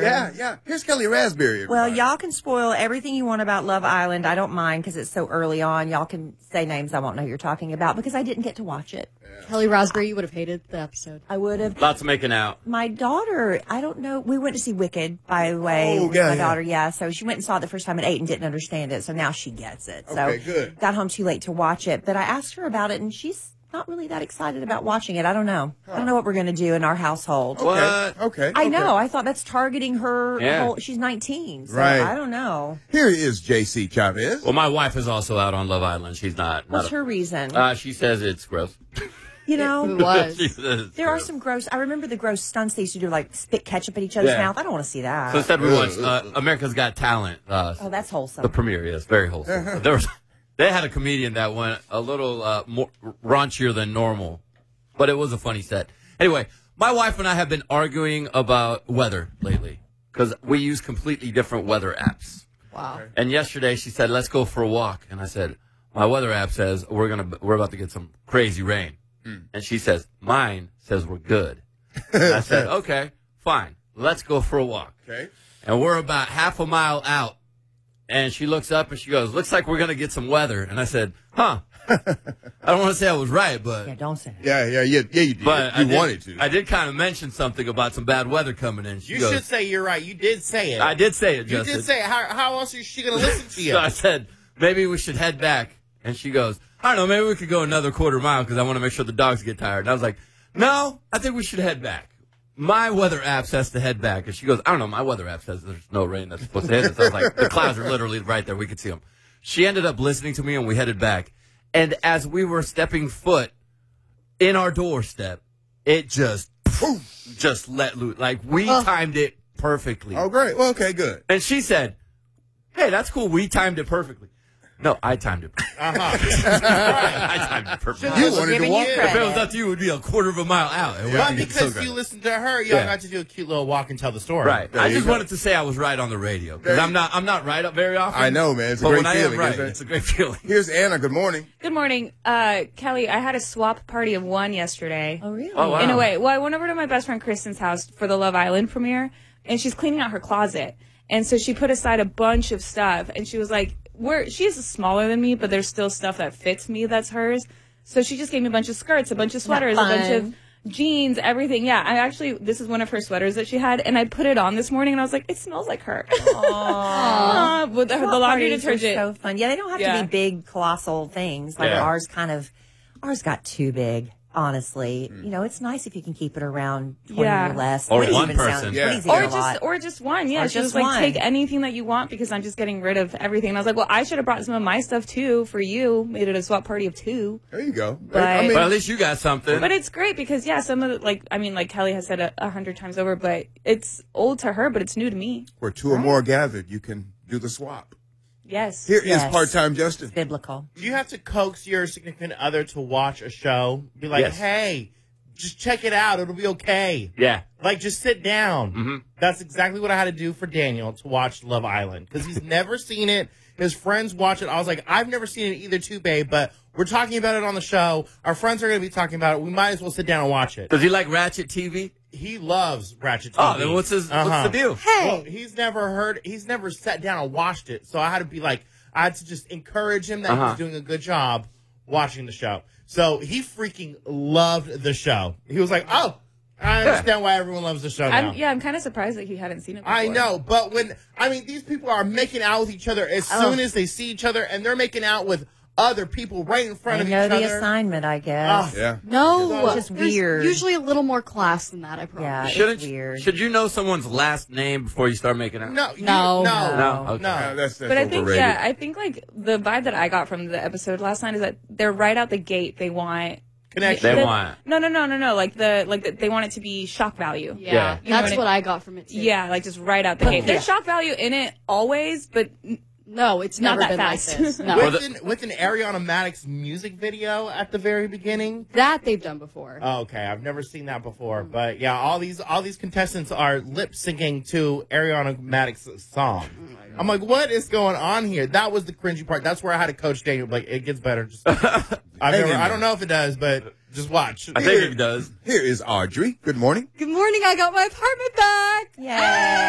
Yeah. Here's Kelly Raspberry. Well, everybody. y'all can spoil everything you want about Love Island. I don't mind because it's so early on. Y'all can say names I won't know who you're talking about because I didn't get to watch it. Kelly Raspberry, you would have hated the episode. I would have. Lots of making out. My daughter, I don't know. We went to see Wicked, by the way. Oh, with yeah, my yeah. daughter, yeah. So she went and saw it the first time at 8 and didn't understand it. So now she gets it. So Okay, good. got home too late to watch it. But I asked her about it, and she's not really that excited about watching it. I don't know. I don't know what we're going to do in our household. What? Okay. I know. I thought that's targeting her. Yeah. She's 19. So Right. I don't know. Here is J.C. Chavez. Well, my wife is also out on Love Island. She's not. What's her reason? She says it's gross. You know, Who was? She says it's there are gross. some gross. I remember the gross stunts they used to do, like spit ketchup in each other's Yeah. mouth. I don't want to see that. So instead we watched America's Got Talent. Oh, that's wholesome. The premiere, yes, very wholesome. They had a comedian that went a little more raunchier than normal, but it was a funny set. Anyway, my wife and I have been arguing about weather lately because we use completely different weather apps. Wow. And yesterday she said, "Let's go for a walk," and I said, "My weather app says we're about to get some crazy rain," and she says, "Mine says we're good." And I said, "Okay, fine, let's go for a walk." Okay. And we're about half a mile out. And she looks up and she goes, "Looks like we're going to get some weather." And I said, "Huh." I don't want to say I was right, but Yeah, don't say it. Yeah, you did. but you wanted to. I did kind of mention something about some bad weather coming in. She You goes, should say you're right. You did say it. I did say it, You Justin. did say it. How else is she going to listen to you? So I said, maybe we should head back. And she goes, "I don't know, maybe we could go another quarter mile because I want to make sure the dogs get tired." And I was like, "No, I think we should head back. My weather app says to head back." And she goes, "I don't know, my weather app says there's no rain that's supposed to hit us." I was like, the clouds are literally right there. We could see them. She ended up listening to me and we headed back. And as we were stepping foot in our doorstep, it just let loose. Like we timed it perfectly. Oh, great. Well, okay, good. And she said, "Hey, that's cool. We timed it perfectly." No, I timed it. I timed it perfectly. You wanted to giving walk. you If it was up to you, it would be a quarter of a mile out. It But wouldn't be so because great. you listened to her, y'all Yeah. got to do a cute little walk and tell the story. Right. There I you just go. wanted to say I was right on the radio because I'm not right up very often. I know, man. It's a but great when I feeling, am right, isn't it? it's a great feeling. Here's Anna. Good morning. Good morning. Kelly, I had a swap party of one yesterday. Oh, really? Oh, wow. In a way. Well, I went over to my best friend Kristen's house for the Love Island premiere, and she's cleaning out her closet. And so she put aside a bunch of stuff, and she was like, she's smaller than me, but there's still stuff that fits me that's hers. So she just gave me a bunch of skirts, a bunch of sweaters, a bunch of jeans, everything. Yeah, this is one of her sweaters that she had, and I put it on this morning, and I was like, it smells like her. Aww. With the laundry Parties are detergent. so fun. Yeah, they don't have to Yeah. be big, colossal things. Like Yeah. ours got too big. Honestly, you know, it's nice if you can keep it around 20 Yeah. or less. Or 20 one even person. sounds- Yeah. 20's even a lot. Or just one, yeah. Or She was just like, one. take anything that you want because I'm just getting rid of everything. And I was like, well, I should have brought some of my stuff too for you. Made it a swap party of 2. There you go. But- I mean, But at least you got something. But it's great because some of the, like Kelly has said 100 times over, but it's old to her, but it's new to me. where two or more gathered, you can do the swap. Yes. Here is Yes. part-time Justin. Biblical. Do you have to coax your significant other to watch a show? Be like, Yes. hey, just check it out. It'll be okay. yeah. Like, just sit down. Mm-hmm. That's exactly what I had to do for Daniel to watch Love Island because he's never seen it. His friends watch it. I was like, I've never seen it either, too, babe, but we're talking about it on the show. Our friends are going to be talking about it. We might as well sit down and watch it. Does he like Ratchet TV? He loves Ratchet TV. Oh, then what's the deal? Well, he's never sat down and watched it. So I had to just encourage him that he was doing a good job watching the show. So he freaking loved the show. He was like, oh, I understand why everyone loves the show now. I'm kind of surprised that he hadn't seen it before. I know, but these people are making out with each other as soon as they see each other, and they're making out with other people right in front I of each know other. the assignment, I guess. Yeah. No, It's just there's weird. usually a little more class than that, I promise. Yeah, it's weird. Should you know someone's last name before you start making out? No. No. No. Okay. No, that's But I think, overrated. I think like the vibe that I got from the episode last night is that they're right out the gate. They want Connection. They want. No. Like they want it to be shock value. Yeah. You know That's what I got from it, too. Yeah, like just right out the gate. There's shock value in it always, but No, it's Not never that been fast. like this. No. With an Ariana Madix music video at the very beginning. That they've done before. Oh, okay, I've never seen that before, but yeah, all these contestants are lip syncing to Ariana Madix's song. I'm like, what is going on here? That was the cringy part. That's where I had to coach Daniel. Like, it gets better. Just, I don't know if it does, but just watch. I think it does. Here is Audrey. Good morning. Good morning, I got my apartment back. Yay.